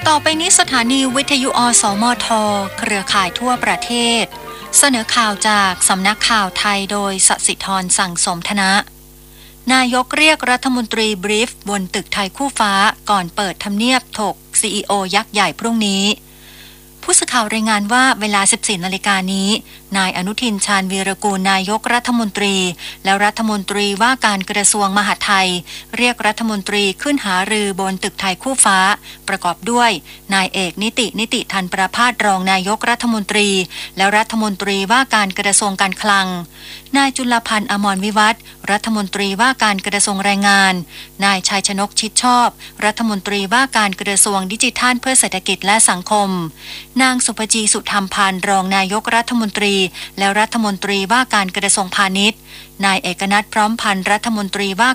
ต่อไปนี้สถานีวิทยุอสมทเครือข่ายทั่วประเทศเสนอข่าวจากสำนักข่าวไทยโดยสศิธรสั่งสมธนะนายกเรียกรัฐมนตรีบรีฟบนตึกไทยคู่ฟ้าก่อนเปิดทำเนียบถก CEO ยักษ์ใหญ่พรุ่งนี้ผู้สื่อข่าวรายงานว่าเวลา 14 นาฬิกานี้นายอนุทินชาญวีรกูลนายกรัฐมนตรีและรัฐมนตรีว่าการกระทรวงมหาดไทยเรียกรัฐมนตรีขึ้นหารือบนตึกไทยคู่ฟ้าประกอบด้วยนายเอกนิติธันประภาสรองนายกรัฐมนตรีและรัฐมนตรีว่าการกระทรวงการคลังนายจุลพันธ์อมรวิวัฒน์รัฐมนตรีว่าการกระทรวงแรงงานนายชัยชนกชิดชอบรัฐมนตรีว่าการกระทรวงดิจิทัลเพื่อเศรษฐกิจและสังคมนางสุภจีสุธรรมพันธ์รองนายกรัฐมนตรีและรัฐมนตรีว่าการกระทรวงพาณิชย์นายเอกนัทพร้อมพันธ์รัฐมนตรีว่า